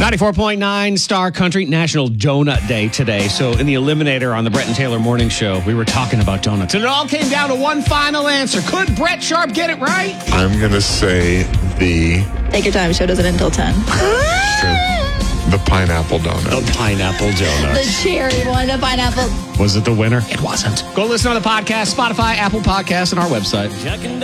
94.9 Star Country, National Donut Day today. So in the Eliminator on the Brett and Taylor Morning Show, we were talking about donuts. And it all came down to one final answer. Could Brett Sharp get it right? I'm going to say the... Take your time. Show doesn't end until 10. The pineapple donut. The pineapple donut. The cherry one, the pineapple. Was it the winner? It wasn't. Go listen on the podcast, Spotify, Apple Podcasts, and our website.